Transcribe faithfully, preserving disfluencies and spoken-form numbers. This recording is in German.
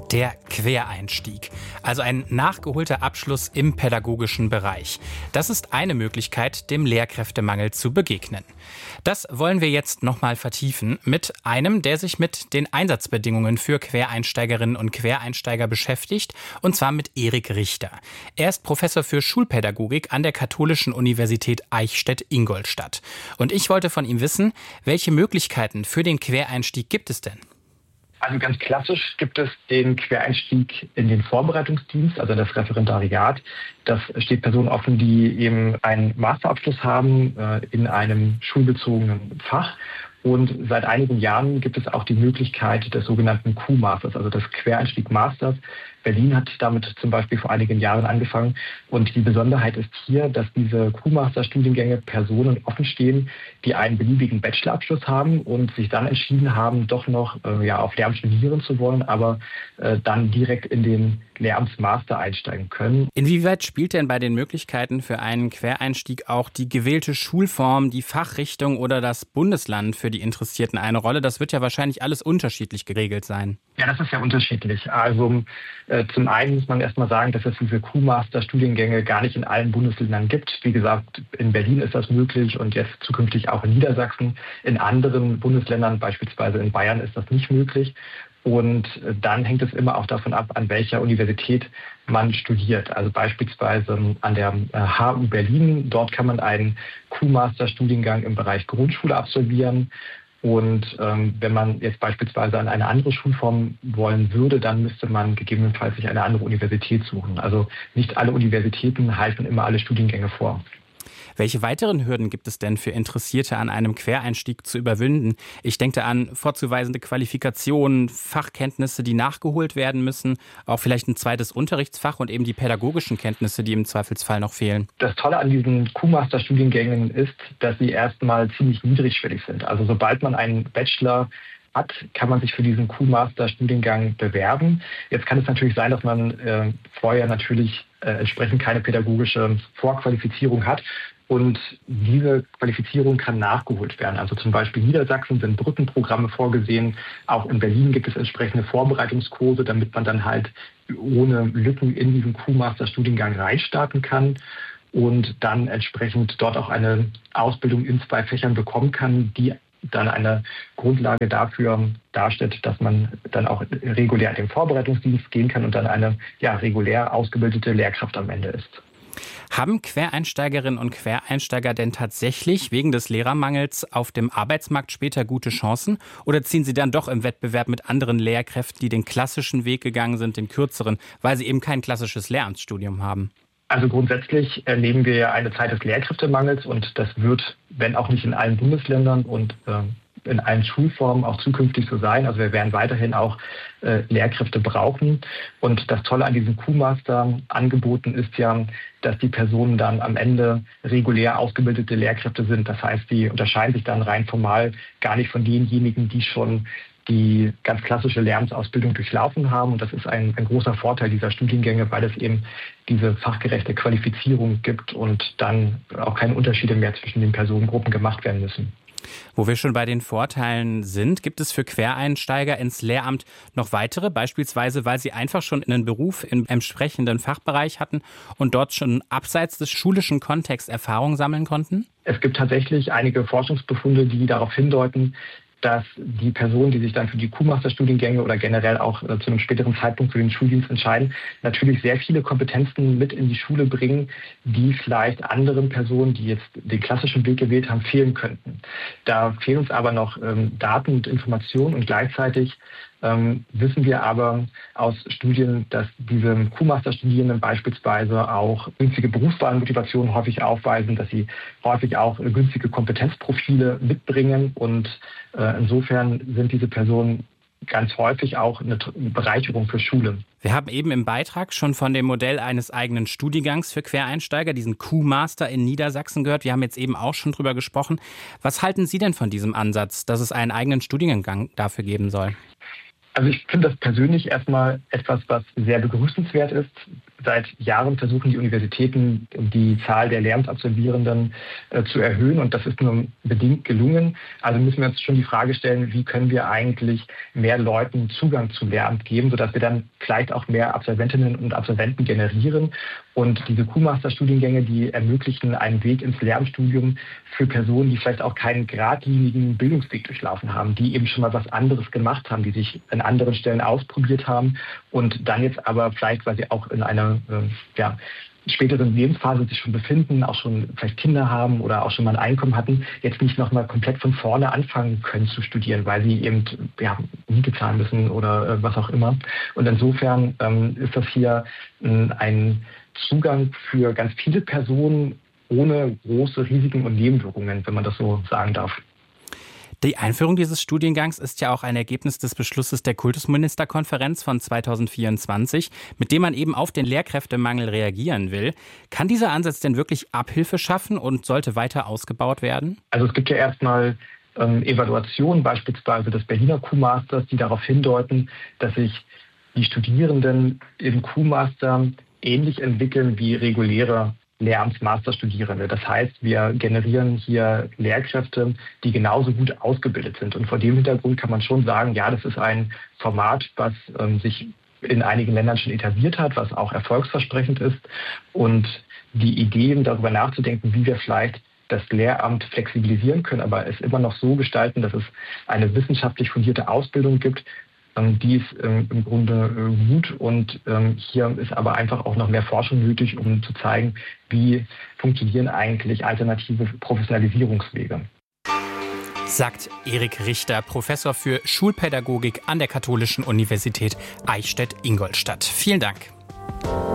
Der Quereinstieg, also ein nachgeholter Abschluss im pädagogischen Bereich. Das ist eine Möglichkeit, dem Lehrkräftemangel zu begegnen. Das wollen wir jetzt nochmal vertiefen mit einem, der sich mit den Einsatzbedingungen für Quereinsteigerinnen und Quereinsteiger beschäftigt, und zwar mit Erik Richter. Er ist Professor für Schulpädagogik an der Katholischen Universität Eichstätt-Ingolstadt. Und ich wollte von ihm wissen, welche Möglichkeiten für den Quereinstieg gibt es denn? Also ganz klassisch gibt es den Quereinstieg in den Vorbereitungsdienst, also das Referendariat. Das steht Personen offen, die eben einen Masterabschluss haben äh, in einem schulbezogenen Fach. Und seit einigen Jahren gibt es auch die Möglichkeit des sogenannten Q-Masters, also des Quereinstieg-Masters. Berlin hat damit zum Beispiel vor einigen Jahren angefangen. Und die Besonderheit ist hier, dass diese Q-Master-Studiengänge Personen offenstehen, die einen beliebigen Bachelorabschluss haben und sich dann entschieden haben, doch noch äh, ja, auf Lehramt studieren zu wollen, aber äh, dann direkt in den Lehramtsmaster einsteigen können. Inwieweit spielt denn bei den Möglichkeiten für einen Quereinstieg auch die gewählte Schulform, die Fachrichtung oder das Bundesland für die Interessierten eine Rolle? Das wird ja wahrscheinlich alles unterschiedlich geregelt sein. Ja, das ist ja unterschiedlich. Also äh, zum einen muss man erstmal sagen, dass es diese Q-Master-Studiengänge gar nicht in allen Bundesländern gibt. Wie gesagt, in Berlin ist das möglich und jetzt zukünftig auch in Niedersachsen. In anderen Bundesländern, beispielsweise in Bayern, ist das nicht möglich. Und dann hängt es immer auch davon ab, an welcher Universität man studiert. Also beispielsweise an der H U Berlin. Dort kann man einen Q-Master-Studiengang im Bereich Grundschule absolvieren. Und ähm, wenn man jetzt beispielsweise an eine andere Schulform wollen würde, dann müsste man gegebenenfalls sich eine andere Universität suchen. Also nicht alle Universitäten halten immer alle Studiengänge vor. Welche weiteren Hürden gibt es denn für Interessierte an einem Quereinstieg zu überwinden? Ich denke an vorzuweisende Qualifikationen, Fachkenntnisse, die nachgeholt werden müssen, auch vielleicht ein zweites Unterrichtsfach und eben die pädagogischen Kenntnisse, die im Zweifelsfall noch fehlen. Das Tolle an diesen Q-Master-Studiengängen ist, dass sie erstmal ziemlich niedrigschwellig sind. Also sobald man einen Bachelor hat, kann man sich für diesen Q-Master-Studiengang bewerben. Jetzt kann es natürlich sein, dass man äh, vorher natürlich äh, entsprechend keine pädagogische Vorqualifizierung hat. Und diese Qualifizierung kann nachgeholt werden. Also zum Beispiel in Niedersachsen sind Brückenprogramme vorgesehen. Auch in Berlin gibt es entsprechende Vorbereitungskurse, damit man dann halt ohne Lücken in diesen Q-Master-Studiengang reinstarten kann und dann entsprechend dort auch eine Ausbildung in zwei Fächern bekommen kann, die dann eine Grundlage dafür darstellt, dass man dann auch regulär in den Vorbereitungsdienst gehen kann und dann eine ja, regulär ausgebildete Lehrkraft am Ende ist. Haben Quereinsteigerinnen und Quereinsteiger denn tatsächlich wegen des Lehrermangels auf dem Arbeitsmarkt später gute Chancen? Oder ziehen sie dann doch im Wettbewerb mit anderen Lehrkräften, die den klassischen Weg gegangen sind, den kürzeren, weil sie eben kein klassisches Lehramtsstudium haben? Also grundsätzlich erleben wir ja eine Zeit des Lehrkräftemangels und das wird, wenn auch nicht in allen Bundesländern und äh, in allen Schulformen auch zukünftig so sein. Also wir werden weiterhin auch äh, Lehrkräfte brauchen. Und das Tolle an diesen Q-Master-Angeboten ist ja, dass die Personen dann am Ende regulär ausgebildete Lehrkräfte sind. Das heißt, die unterscheiden sich dann rein formal gar nicht von denjenigen, die schon die ganz klassische Lehramtsausbildung durchlaufen haben. Und das ist ein, ein großer Vorteil dieser Studiengänge, weil es eben diese fachgerechte Qualifizierung gibt und dann auch keine Unterschiede mehr zwischen den Personengruppen gemacht werden müssen. Wo wir schon bei den Vorteilen sind, gibt es für Quereinsteiger ins Lehramt noch weitere, beispielsweise weil sie einfach schon einen Beruf im entsprechenden Fachbereich hatten und dort schon abseits des schulischen Kontexts Erfahrung sammeln konnten? Es gibt tatsächlich einige Forschungsbefunde, die darauf hindeuten, dass die Personen, die sich dann für die Q-Master-Studiengänge oder generell auch äh, zu einem späteren Zeitpunkt für den Schuldienst entscheiden, natürlich sehr viele Kompetenzen mit in die Schule bringen, die vielleicht anderen Personen, die jetzt den klassischen Weg gewählt haben, fehlen könnten. Da fehlen uns aber noch ähm, Daten und Informationen und gleichzeitig ähm, wissen wir aber aus Studien, dass diese Q-Master-Studierenden beispielsweise auch günstige Berufswahlmotivationen häufig aufweisen, dass sie häufig auch äh, günstige Kompetenzprofile mitbringen und äh, insofern sind diese Personen ganz häufig auch eine Bereicherung für Schule. Wir haben eben im Beitrag schon von dem Modell eines eigenen Studiengangs für Quereinsteiger, diesen Q-Master in Niedersachsen gehört. Wir haben jetzt eben auch schon drüber gesprochen. Was halten Sie denn von diesem Ansatz, dass es einen eigenen Studiengang dafür geben soll? Also ich finde das persönlich erstmal etwas, was sehr begrüßenswert ist. seit Jahren versuchen die Universitäten, die Zahl der Lehramtsabsolvierenden äh, zu erhöhen und das ist nur bedingt gelungen. Also müssen wir uns schon die Frage stellen, wie können wir eigentlich mehr Leuten Zugang zu Lehramt geben, sodass wir dann vielleicht auch mehr Absolventinnen und Absolventen generieren. Und diese Q-Master-Studiengänge, die ermöglichen einen Weg ins Lehramtsstudium für Personen, die vielleicht auch keinen geradlinigen Bildungsweg durchlaufen haben, die eben schon mal was anderes gemacht haben, die sich an anderen Stellen ausprobiert haben und dann jetzt aber vielleicht, weil sie auch in einer äh, ja, späteren Lebensphase sich schon befinden, auch schon vielleicht Kinder haben oder auch schon mal ein Einkommen hatten, jetzt nicht nochmal komplett von vorne anfangen können zu studieren, weil sie eben ja, Miete zahlen müssen oder äh, was auch immer. Und insofern ähm, ist das hier äh, ein Zugang für ganz viele Personen ohne große Risiken und Nebenwirkungen, wenn man das so sagen darf. Die Einführung dieses Studiengangs ist ja auch ein Ergebnis des Beschlusses der Kultusministerkonferenz von zweitausendvierundzwanzig, mit dem man eben auf den Lehrkräftemangel reagieren will. Kann dieser Ansatz denn wirklich Abhilfe schaffen und sollte weiter ausgebaut werden? Also es gibt ja erstmal ähm, Evaluationen, beispielsweise des Berliner Q-Masters, die darauf hindeuten, dass sich die Studierenden im Q-Master ähnlich entwickeln wie reguläre Lehramtsmasterstudierende. Das heißt, wir generieren hier Lehrkräfte, die genauso gut ausgebildet sind. Und vor dem Hintergrund kann man schon sagen, ja, das ist ein Format, was ähm, sich in einigen Ländern schon etabliert hat, was auch erfolgsversprechend ist. Und die Ideen, darüber nachzudenken, wie wir vielleicht das Lehramt flexibilisieren können, aber es immer noch so gestalten, dass es eine wissenschaftlich fundierte Ausbildung gibt, die ist ähm, im Grunde äh, gut und ähm, hier ist aber einfach auch noch mehr Forschung nötig, um zu zeigen, wie funktionieren eigentlich alternative Professionalisierungswege. Sagt Erik Richter, Professor für Schulpädagogik an der Katholischen Universität Eichstätt-Ingolstadt. Vielen Dank.